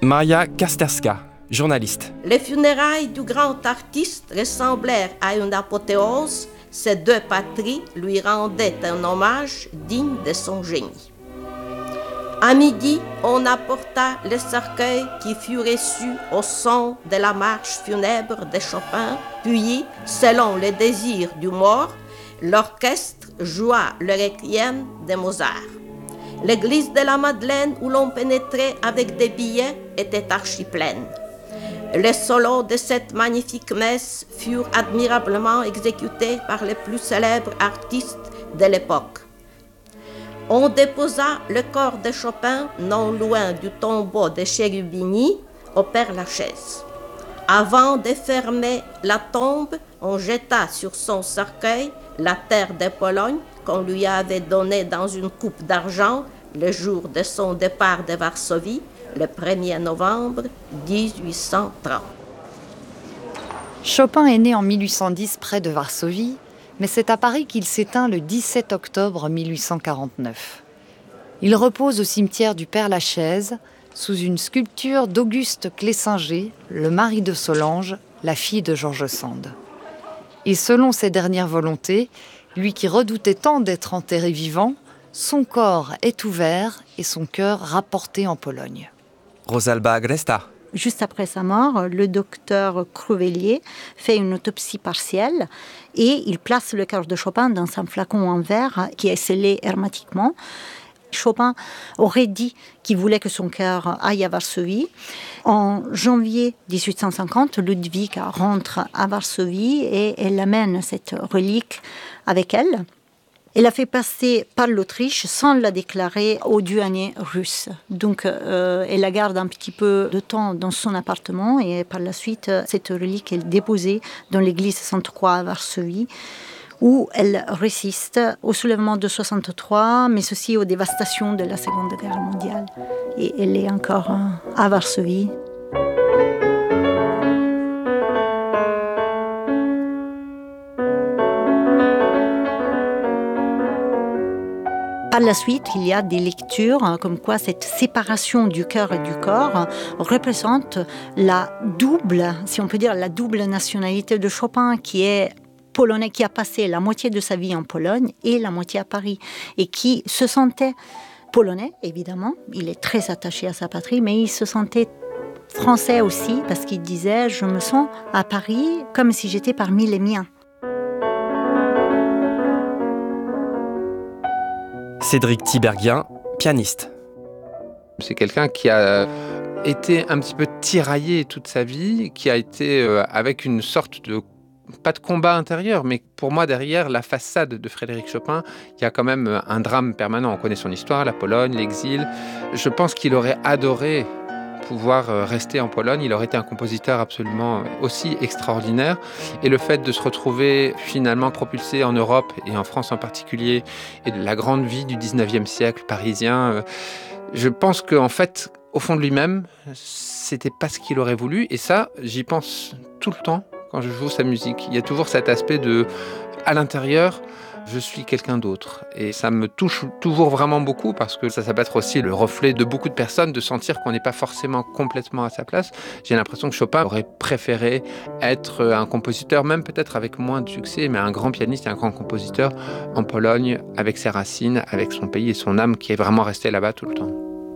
Maria Kasterska, journaliste. Les funérailles du grand artiste ressemblèrent à une apothéose. Ces deux patries lui rendaient un hommage digne de son génie. À midi, on apporta le cercueil qui fut reçu au son de la marche funèbre de Chopin, puis, selon le désir du mort, l'orchestre joua le requiem de Mozart. L'église de la Madeleine, où l'on pénétrait avec des billets, était archi-pleine. Les solos de cette magnifique messe furent admirablement exécutés par les plus célèbres artistes de l'époque. On déposa le corps de Chopin non loin du tombeau de Cherubini, au Père-Lachaise. Avant de fermer la tombe, on jeta sur son cercueil la terre de Pologne qu'on lui avait donnée dans une coupe d'argent le jour de son départ de Varsovie, le 1er novembre 1830. Chopin est né en 1810 près de Varsovie, mais c'est à Paris qu'il s'éteint le 17 octobre 1849. Il repose au cimetière du Père-Lachaise, sous une sculpture d'Auguste Clessinger, le mari de Solange, la fille de George Sand. Et selon ses dernières volontés, lui qui redoutait tant d'être enterré vivant, son corps est ouvert et son cœur rapporté en Pologne. Rosalba Agresta. Juste après sa mort, le docteur Cruvellier fait une autopsie partielle et il place le cœur de Chopin dans un flacon en verre qui est scellé hermétiquement. Chopin aurait dit qu'il voulait que son cœur aille à Varsovie. En janvier 1850, Ludwig rentre à Varsovie et elle amène cette relique avec elle. Elle a fait passer par l'Autriche sans la déclarer aux douaniers russes. Donc, elle la garde un petit peu de temps dans son appartement et par la suite, cette relique est déposée dans l'église Sainte-Croix à Varsovie, où elle résiste au soulèvement de 63, mais aussi aux dévastations de la Seconde Guerre mondiale. Et elle est encore à Varsovie. Par la suite, il y a des lectures comme quoi cette séparation du cœur et du corps représente la double, si on peut dire, la double nationalité de Chopin, qui est polonais, qui a passé la moitié de sa vie en Pologne et la moitié à Paris, et qui se sentait polonais, évidemment. Il est très attaché à sa patrie, mais il se sentait français aussi, parce qu'il disait « Je me sens à Paris comme si j'étais parmi les miens ». Cédric Tiberghien, pianiste. C'est quelqu'un qui a été un petit peu tiraillé toute sa vie, qui a été avec une sorte de, pas de combat intérieur, mais pour moi derrière la façade de Frédéric Chopin, il y a quand même un drame permanent. On connaît son histoire, la Pologne, l'exil. Je pense qu'il aurait adoré pouvoir rester en Pologne. Il aurait été un compositeur absolument aussi extraordinaire. Et le fait de se retrouver finalement propulsé en Europe et en France en particulier, et de la grande vie du 19e siècle parisien, je pense qu'en fait, au fond de lui-même, c'était pas ce qu'il aurait voulu. Et ça, j'y pense tout le temps quand je joue sa musique. Il y a toujours cet aspect de, à l'intérieur, je suis quelqu'un d'autre. Et ça me touche toujours vraiment beaucoup parce que ça peut être aussi le reflet de beaucoup de personnes, de sentir qu'on n'est pas forcément complètement à sa place. J'ai l'impression que Chopin aurait préféré être un compositeur, même peut-être avec moins de succès, mais un grand pianiste et un grand compositeur en Pologne, avec ses racines, avec son pays et son âme qui est vraiment resté là-bas tout le temps.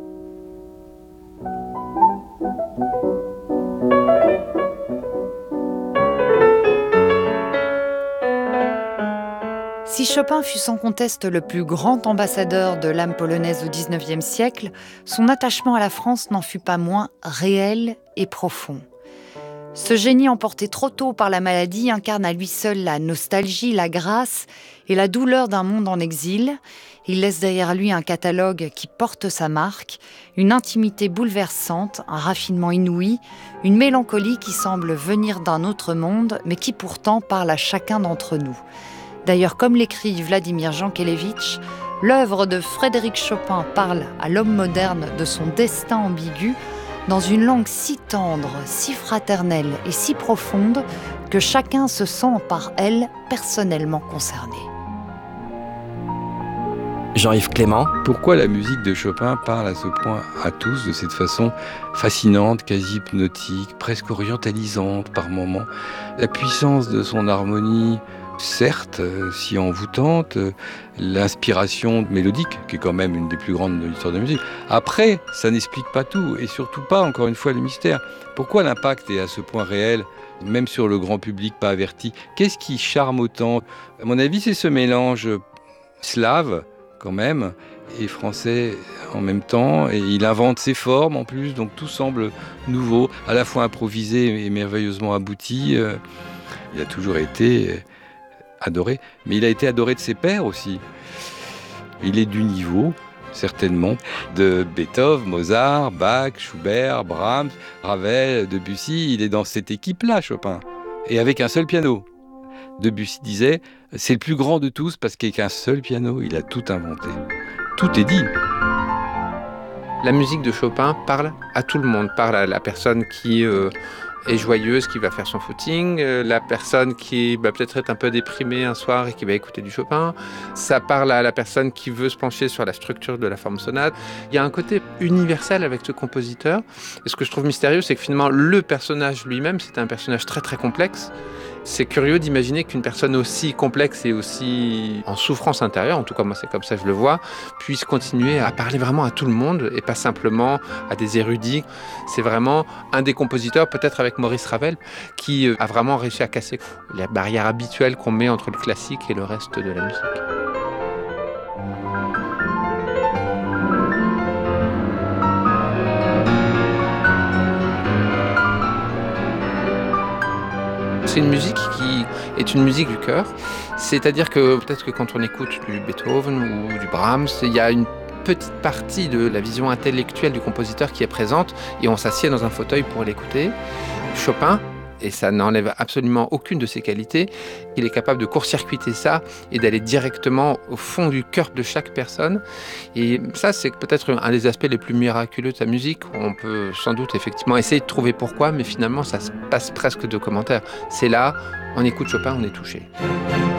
Si Chopin fut sans conteste le plus grand ambassadeur de l'âme polonaise au XIXe siècle, son attachement à la France n'en fut pas moins réel et profond. Ce génie emporté trop tôt par la maladie incarne à lui seul la nostalgie, la grâce et la douleur d'un monde en exil. Il laisse derrière lui un catalogue qui porte sa marque, une intimité bouleversante, un raffinement inouï, une mélancolie qui semble venir d'un autre monde, mais qui pourtant parle à chacun d'entre nous. D'ailleurs, comme l'écrit Vladimir Jankélévitch, l'œuvre de Frédéric Chopin parle à l'homme moderne de son destin ambigu dans une langue si tendre, si fraternelle et si profonde que chacun se sent par elle personnellement concerné. Jean-Yves Clément. Pourquoi la musique de Chopin parle à ce point à tous, de cette façon fascinante, quasi hypnotique, presque orientalisante par moments. La puissance de son harmonie, certes, si envoûtante, l'inspiration mélodique, qui est quand même une des plus grandes de l'histoire de la musique. Après, ça n'explique pas tout, et surtout pas, encore une fois, le mystère. Pourquoi l'impact est à ce point réel, même sur le grand public pas averti? Qu'est-ce qui charme autant? À mon avis, c'est ce mélange slave, quand même, et français en même temps, et il invente ses formes en plus, donc tout semble nouveau, à la fois improvisé et merveilleusement abouti. Il a toujours été adoré, mais il a été adoré de ses pairs aussi. Il est du niveau, certainement, de Beethoven, Mozart, Bach, Schubert, Brahms, Ravel, Debussy. Il est dans cette équipe-là, Chopin, et avec un seul piano. Debussy disait, c'est le plus grand de tous parce qu'avec un seul piano, il a tout inventé. Tout est dit. La musique de Chopin parle à tout le monde, parle à la personne qui est joyeuse, qui va faire son footing, la personne qui peut-être est un peu déprimée un soir et qui va écouter du Chopin. Ça parle à la personne qui veut se pencher sur la structure de la forme sonate. Il y a un côté universel avec ce compositeur. Et ce que je trouve mystérieux, c'est que finalement, le personnage lui-même, c'est un personnage très très complexe. C'est curieux d'imaginer qu'une personne aussi complexe et aussi en souffrance intérieure, en tout cas moi c'est comme ça que je le vois, puisse continuer à parler vraiment à tout le monde et pas simplement à des érudits. C'est vraiment un des compositeurs, peut-être avec Maurice Ravel, qui a vraiment réussi à casser la barrière habituelle qu'on met entre le classique et le reste de la musique. C'est une musique qui est une musique du cœur. C'est-à-dire que peut-être que quand on écoute du Beethoven ou du Brahms, il y a une petite partie de la vision intellectuelle du compositeur qui est présente et on s'assied dans un fauteuil pour l'écouter. Chopin, et ça n'enlève absolument aucune de ses qualités, il est capable de court-circuiter ça et d'aller directement au fond du cœur de chaque personne. Et ça, c'est peut-être un des aspects les plus miraculeux de sa musique. On peut sans doute effectivement essayer de trouver pourquoi, mais finalement, ça se passe presque de commentaires. C'est là, on écoute Chopin, on est touché.